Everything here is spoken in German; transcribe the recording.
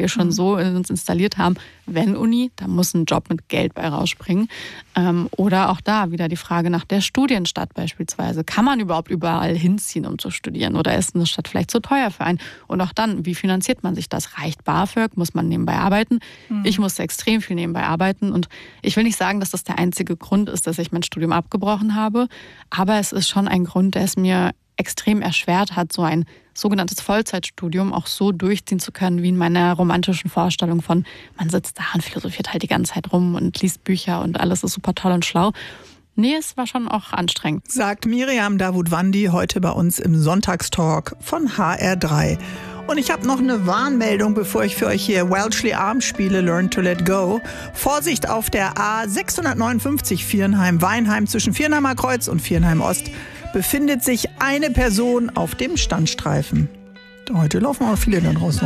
wir schon so in uns installiert haben, wenn Uni, da muss ein Job mit Geld bei rausspringen. Oder auch da wieder die Frage nach der Studienstadt beispielsweise. Kann man überhaupt überall hinziehen, um zu studieren? Oder ist eine Stadt vielleicht zu teuer für einen? Und auch dann, wie finanziert man sich das? Reicht BAföG? Muss man nebenbei arbeiten? Ich musste extrem viel nebenbei arbeiten. Und ich will nicht sagen, dass das der einzige Grund ist, dass ich mein Studium abgebrochen habe. Aber es ist schon ein Grund, der es mir extrem erschwert hat, so ein sogenanntes Vollzeitstudium auch so durchziehen zu können, wie in meiner romantischen Vorstellung von, man sitzt da und philosophiert halt die ganze Zeit rum und liest Bücher und alles ist super toll und schlau. Nee, es war schon auch anstrengend. Sagt Miriam Davutwandi heute bei uns im Sonntagstalk von HR3. Und ich habe noch eine Warnmeldung, bevor ich für euch hier Wellesley Arms spiele, Learn to Let Go. Vorsicht auf der A659 Viernheim-Weinheim zwischen Viernheimer Kreuz und Viernheim Ost befindet sich eine Person auf dem Standstreifen. Heute laufen auch viele da draußen.